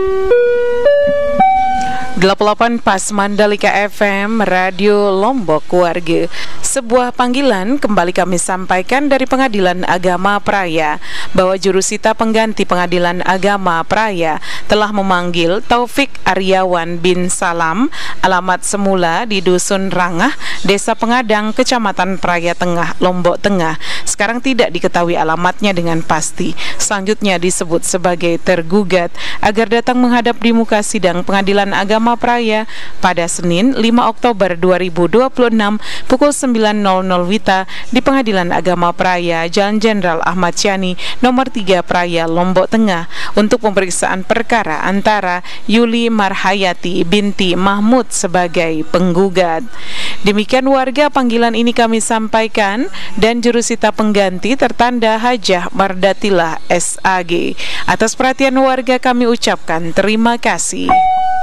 88 Pas Mandalika FM, Radio Lombok Warga. Sebuah panggilan kembali kami sampaikan dari Pengadilan Agama Praia bahwa jurusita pengganti Pengadilan Agama Praia telah memanggil Taufik Aryawan bin Salam, alamat semula di Dusun Rangah, Desa Pengadang, Kecamatan Praia Tengah, Lombok Tengah. Sekarang tidak diketahui alamatnya dengan pasti. Selanjutnya disebut sebagai tergugat agar datang menghadap di muka sidang Pengadilan Agama Praia pada Senin 5 Oktober 2026 pukul 9.00 WITA di Pengadilan Agama Praia, Jalan Jenderal Ahmad Yani, nomor 3 Praia, Lombok Tengah, untuk pemeriksaan perkara antara Yuli Marhayati binti Mahmud sebagai penggugat. Demikian warga, panggilan ini kami sampaikan dan jurusita pengganti tertanda Hajah Mardatillah SAG. Atas perhatian warga kami ucapkan terima kasih.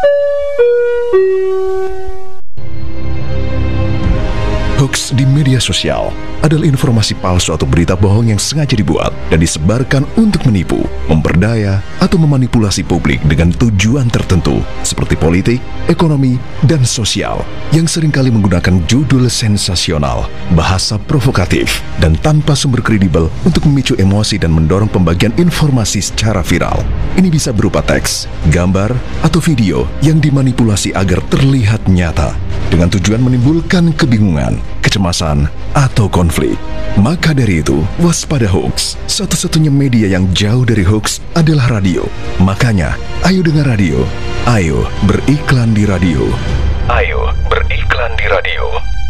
Hoax di media sosial adalah informasi palsu atau berita bohong yang sengaja dibuat dan disebarkan untuk menipu, memperdaya, atau memanipulasi publik dengan tujuan tertentu seperti politik, ekonomi, dan sosial yang seringkali menggunakan judul sensasional, bahasa provokatif, dan tanpa sumber kredibel untuk memicu emosi dan mendorong pembagian informasi secara viral. Ini bisa berupa teks, gambar, atau video yang dimanipulasi agar terlihat nyata dengan tujuan menimbulkan kebingungan, kecemasan, atau konflik. Maka dari itu, waspada hoax. Satu-satunya media yang jauh dari hoax adalah radio. Makanya, ayo dengar radio. Ayo beriklan di radio. Ayo beriklan di radio.